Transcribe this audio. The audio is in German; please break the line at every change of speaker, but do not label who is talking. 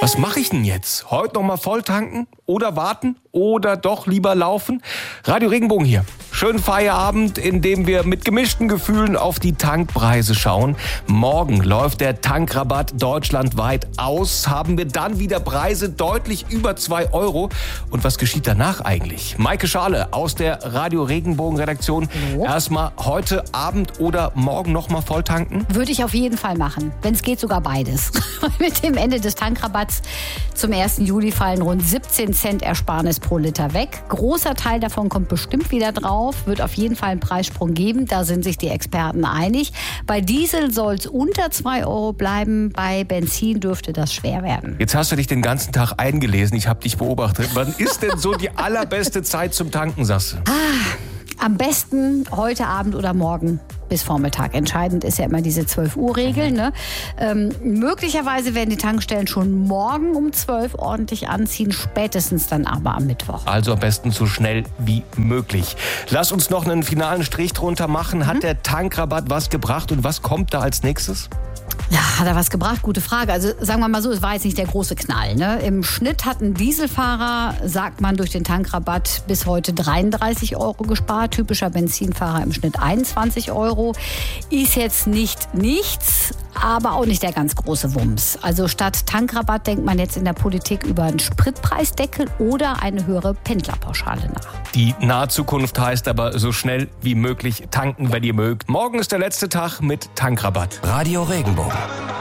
Was mache ich denn jetzt? Heute noch mal voll tanken oder warten oder doch lieber laufen? Radio Regenbogen hier. Schönen Feierabend, in dem wir mit gemischten Gefühlen auf die Tankpreise schauen. Morgen läuft der Tankrabatt deutschlandweit aus. Haben wir dann wieder Preise deutlich über 2 Euro. Und was geschieht danach eigentlich? Maike Schale aus der Radio Regenbogen Redaktion. Erstmal heute Abend oder morgen noch mal voll tanken?
Würde ich auf jeden Fall machen. Wenn es geht, sogar beides. Mit dem Ende des Tankrabatts zum 1. Juli fallen rund 17 Cent Ersparnis pro Liter weg. Großer Teil davon kommt bestimmt wieder drauf. Wird auf jeden Fall einen Preissprung geben. Da sind sich die Experten einig. Bei Diesel soll es unter 2 Euro bleiben. Bei Benzin dürfte das schwer werden.
Jetzt hast du dich den ganzen Tag eingelesen. Ich habe dich beobachtet. Wann ist denn so die allerbeste Zeit zum Tanken, sagst du?
Am besten heute Abend oder morgen bis Vormittag. Entscheidend ist ja immer diese 12-Uhr-Regel. Ne? Möglicherweise werden die Tankstellen schon morgen um 12 ordentlich anziehen, spätestens dann aber am Mittwoch.
Also am besten so schnell wie möglich. Lass uns noch einen finalen Strich drunter machen. Hat der Tankrabatt was gebracht und was kommt da als nächstes?
Ja, hat er was gebracht? Gute Frage. Also sagen wir mal so, es war jetzt nicht der große Knall. Ne? Im Schnitt hat ein Dieselfahrer, sagt man, durch den Tankrabatt bis heute 33 Euro gespart. Typischer Benzinfahrer im Schnitt 21 Euro. Ist jetzt nicht nichts, aber auch nicht der ganz große Wumms. Also statt Tankrabatt denkt man jetzt in der Politik über einen Spritpreisdeckel oder eine höhere Pendlerpauschale nach.
Die nahe Zukunft heißt aber so schnell wie möglich tanken, wenn ihr mögt. Morgen ist der letzte Tag mit Tankrabatt.
Radio Regenbogen.